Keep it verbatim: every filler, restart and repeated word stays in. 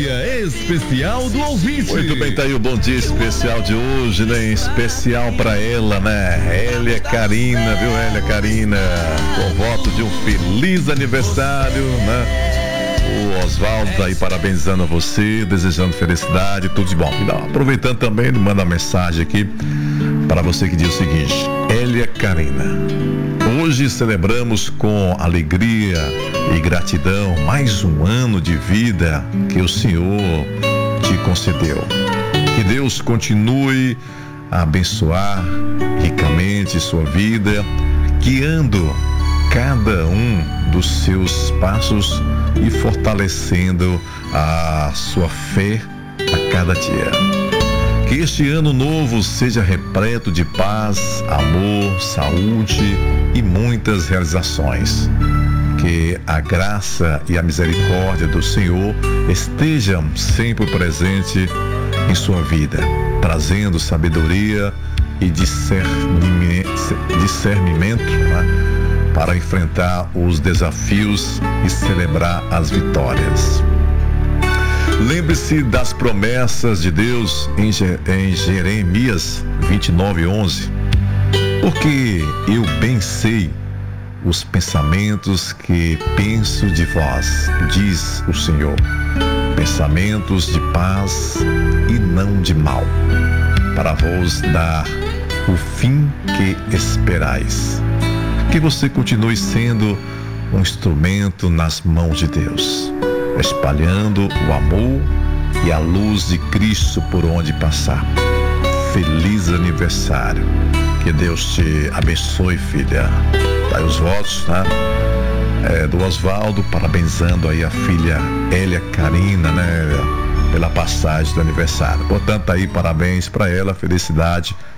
dia especial do ouvinte. Muito bem, tá aí o bom dia especial de hoje, né? Especial pra ela, né? Hélia Carina, viu, Hélia Carina? Com voto de um feliz aniversário, né? O Oswaldo tá aí parabenizando você, desejando felicidade, tudo de bom. E aproveitando também, ele manda uma mensagem aqui para você que diz o seguinte: Hélia Carina, hoje celebramos com alegria e gratidão mais um ano de vida que o Senhor te concedeu. Que Deus continue a abençoar ricamente sua vida, guiando cada um dos seus passos e fortalecendo a sua fé a cada dia. Que este ano novo seja repleto de paz, amor, saúde e muitas realizações. Que a graça e a misericórdia do Senhor estejam sempre presente em sua vida, trazendo sabedoria e discernimento, discernimento, né, para enfrentar os desafios e celebrar as vitórias. Lembre-se das promessas de Deus em, em Jeremias vinte e nove, onze. Porque eu bem sei os pensamentos que penso de vós, diz o Senhor, pensamentos de paz e não de mal, para vos dar o fim que esperais. Que você continue sendo um instrumento nas mãos de Deus, espalhando o amor e a luz de Cristo por onde passar. Feliz aniversário. Que Deus te abençoe, filha. Daí os votos, né? É, do Oswaldo, parabenizando aí a filha Hélia Carina, né? Pela passagem do aniversário. Portanto, aí, parabéns para ela, felicidade